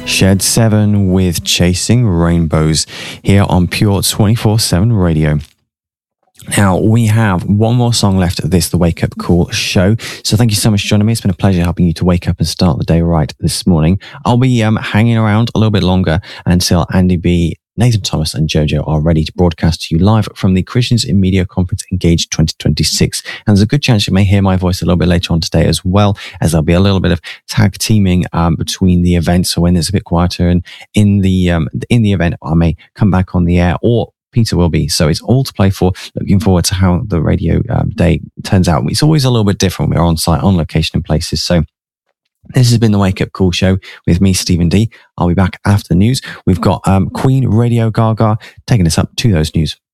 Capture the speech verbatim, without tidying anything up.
Shed seven with Chasing Rainbows here on Pure twenty-four seven Radio. Now, we have one more song left of this, the Wake Up Call show. So thank you so much for joining me. It's been a pleasure helping you to wake up and start the day right this morning. I'll be um, hanging around a little bit longer until Andy B, Nathan Thomas and Jojo are ready to broadcast to you live from the Christians in Media Conference Engage twenty twenty-six. And there's a good chance you may hear my voice a little bit later on today as well, as there'll be a little bit of tag teaming um, between the events. So when it's a bit quieter and in the um, in the event, I may come back on the air, or Peter will be. So it's all to play for. Looking forward to how the radio um, day turns out. It's always a little bit different. We're on site, on location in places. So this has been the Wake Up Call show with me, Stephen D. I'll be back after the news. We've got um, Queen Radio Gaga taking us up to those news.